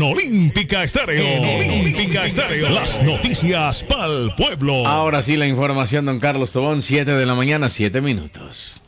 Olímpica Estéreo. Olímpica Estéreo. Las noticias pa'l pueblo. Ahora sí, la información, don Carlos Tobón, 7 de la mañana, 7 minutos.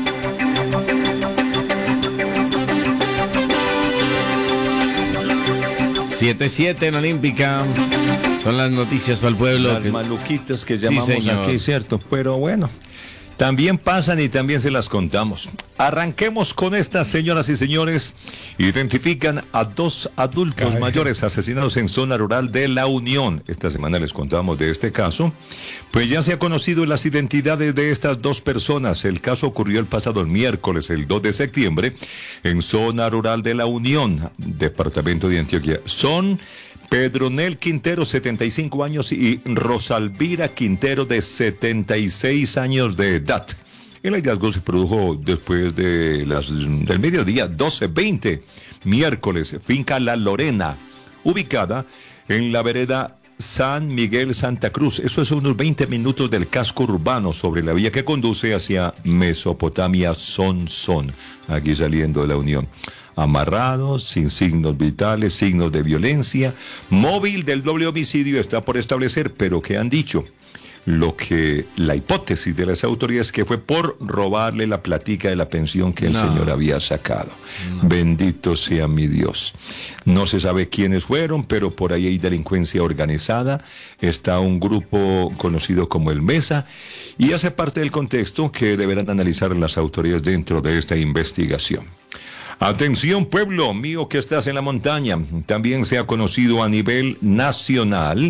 Siete en Olímpica. Son las noticias para el pueblo. Las maluquitas que llamamos sí, aquí, ¿cierto? Pero bueno, también pasan y también se las contamos. Arranquemos con estas, señoras y señores. Identifican a 2 adultos mayores asesinados en zona rural de La Unión. Esta semana les contamos de este caso. Pues ya se ha conocido las identidades de estas 2 personas. El caso ocurrió el pasado miércoles, el 2 de septiembre, en zona rural de La Unión, departamento de Antioquia. Son Pedronel Quintero, 75 años, y Rosalvira Quintero, de 76 años de edad. El hallazgo se produjo después de del mediodía, 12:20, miércoles, finca La Lorena, ubicada en la vereda San Miguel Santa Cruz. Eso es unos 20 minutos del casco urbano sobre la vía que conduce hacia Mesopotamia Sonsón, aquí saliendo de La Unión. Amarrados, sin signos vitales, signos de violencia. Móvil del doble homicidio está por establecer, pero ¿qué han dicho? La hipótesis de las autoridades, que fue por robarle la platica de la pensión que el señor había sacado. Bendito sea mi Dios. No se sabe quiénes fueron, pero por ahí hay delincuencia organizada. Está un grupo conocido como el Mesa, y hace parte del contexto que deberán analizar las autoridades dentro de esta investigación. Atención, pueblo mío que estás en la montaña. También se ha conocido a nivel nacional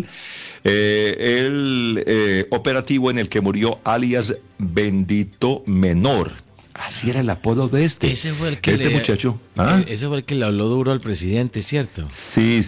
el operativo en el que murió alias Bendito Menor. Así era el apodo de este. Ese fue el que muchacho. ¿Ah? Ese fue el que le habló duro al presidente, ¿cierto? Sí.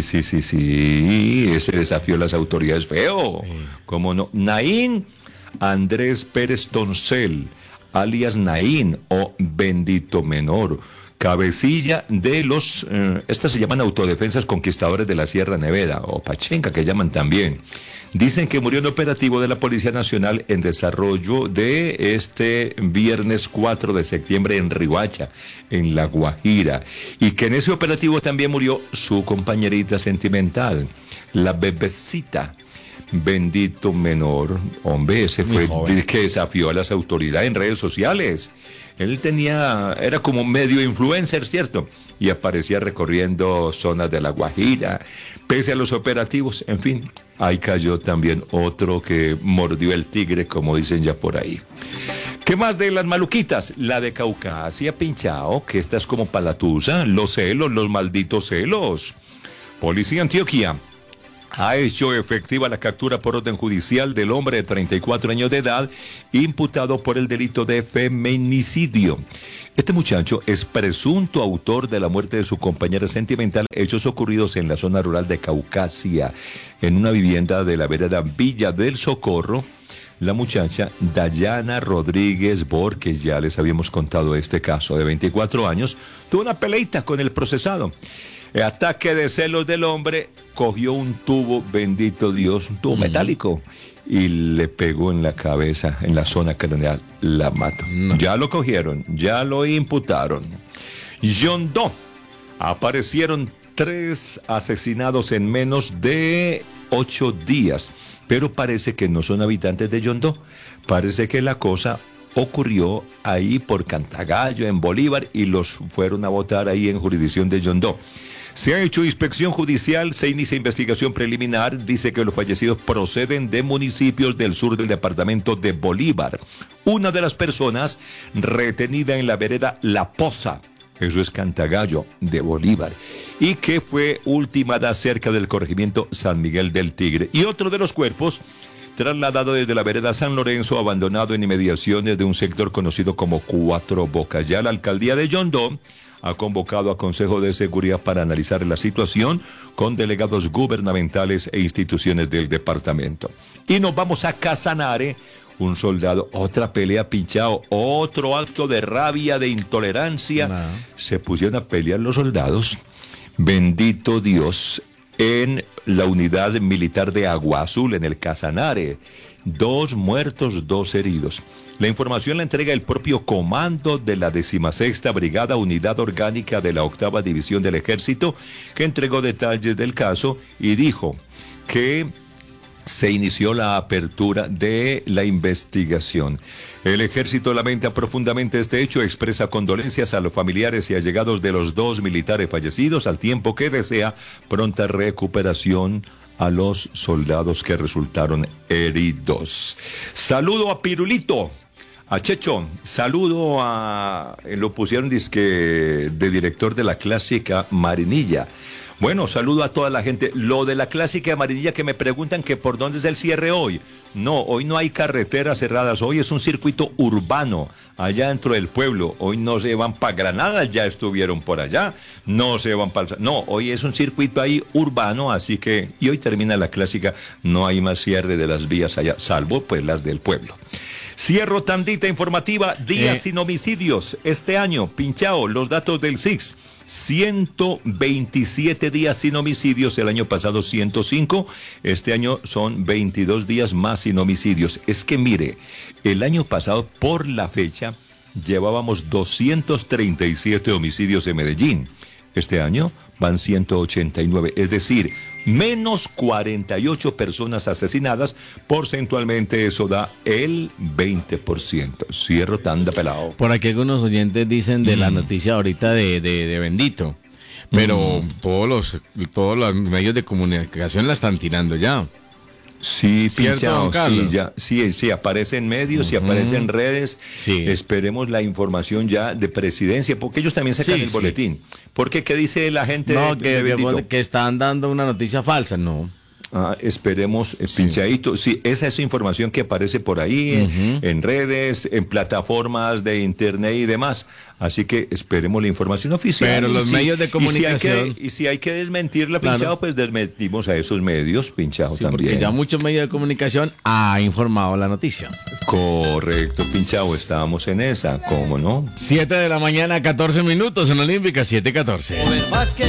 Ese desafió a las autoridades feo. Sí. ¿Cómo no? Naín Andrés Pérez Toncel, alias Naín o Bendito Menor, cabecilla de los, estas se llaman autodefensas conquistadores de la Sierra Nevada, o Pachenca, que llaman también. Dicen que murió en operativo de la Policía Nacional en desarrollo de este viernes 4 de septiembre en Riohacha, en La Guajira. Y que en ese operativo también murió su compañerita sentimental, la bebecita. Bendito Menor, hombre, ese fue el que desafió a las autoridades en redes sociales. Él era como medio influencer, ¿cierto? Y aparecía recorriendo zonas de La Guajira, pese a los operativos. En fin, ahí cayó también otro que mordió el tigre, como dicen ya por ahí. ¿Qué más de las maluquitas? La de Caucasia, pinchao, que esta es como palatusa. Los celos, los malditos celos. Policía Antioquia ha hecho efectiva la captura por orden judicial del hombre de 34 años de edad, imputado por el delito de feminicidio. Este muchacho es presunto autor de la muerte de su compañera sentimental, hechos ocurridos en la zona rural de Caucasia, en una vivienda de la vereda Villa del Socorro. La muchacha Dayana Rodríguez Borges, ya les habíamos contado este caso, de 24 años, tuvo una peleita con el procesado. El ataque de celos del hombre, cogió un tubo, bendito Dios, un tubo metálico, y le pegó en la cabeza, en la zona craneal, la mató. Ya lo cogieron, ya lo imputaron. Yondó, aparecieron 3 asesinados en menos de 8 días, pero parece que no son habitantes de Yondó, parece que la cosa ocurrió ahí por Cantagallo, en Bolívar, y los fueron a votar ahí en jurisdicción de Yondó. Se ha hecho inspección judicial, se inicia investigación preliminar, dice que los fallecidos proceden de municipios del sur del departamento de Bolívar. Una de las personas retenida en la vereda La Poza, eso es Cantagallo, de Bolívar, y que fue ultimada cerca del corregimiento San Miguel del Tigre. Y otro de los cuerpos trasladado desde la vereda San Lorenzo, abandonado en inmediaciones de un sector conocido como Cuatro Bocas. Ya la alcaldía de Yondó ha convocado a Consejo de Seguridad para analizar la situación con delegados gubernamentales e instituciones del departamento. Y nos vamos a Casanare. Un soldado, otra pelea pinchado, otro acto de rabia, de intolerancia. Se pusieron a pelear los soldados. Bendito Dios. en la unidad militar de Agua Azul, en el Casanare. 2 muertos, 2 heridos. La información la entrega el propio comando de la 16ª Brigada Unidad Orgánica de la 8ª División del Ejército, que entregó detalles del caso y dijo que se inició la apertura de la investigación. El ejército lamenta profundamente este hecho, expresa condolencias a los familiares y allegados de los 2 militares fallecidos, al tiempo que desea pronta recuperación a los soldados que resultaron heridos. Saludo a Pirulito, a Checho, saludo a... lo pusieron dizque de director de la clásica Marinilla. Bueno, saludo a toda la gente. Lo de la clásica Marinilla, que me preguntan que por dónde es el cierre hoy. No, hoy no hay carreteras cerradas, hoy es un circuito urbano, allá dentro del pueblo. Hoy no se van para Granada, ya estuvieron por allá, no se van para... No, hoy es un circuito ahí urbano, así que... Y hoy termina la clásica, no hay más cierre de las vías allá, salvo pues las del pueblo. Cierro tandita informativa, días sin homicidios. Este año, pinchao, los datos del SIX. 127 días sin homicidios, el año pasado 105, este año son 22 días más sin homicidios. Es que mire, el año pasado por la fecha llevábamos 237 homicidios en Medellín. Este año van 189, es decir, menos 48 personas asesinadas, porcentualmente eso da el 20%. Cierro tanda pelado. Por aquí algunos oyentes dicen de la noticia ahorita de Bendito, pero todos los medios de comunicación la están tirando ya. Sí, ¿Cierto, pinchado, sí, aparece en medios, sí aparece en redes. Sí. Esperemos la información ya de presidencia, porque ellos también sacan el boletín. Porque, ¿qué dice la gente de Bendito? Que están dando una noticia falsa, no. Esperemos, pinchadito. Sí, esa es información que aparece por ahí, en redes, en plataformas de internet y demás. Así que esperemos la información oficial. Pero los medios de comunicación... Y si hay que desmentirla, pinchado, pues desmentimos a esos medios, pinchado también. Porque ya muchos medios de comunicación han informado la noticia. Correcto, pinchado, estábamos en esa, ¿cómo no? 7 de la mañana, 14 minutos en Olímpica, 7:14.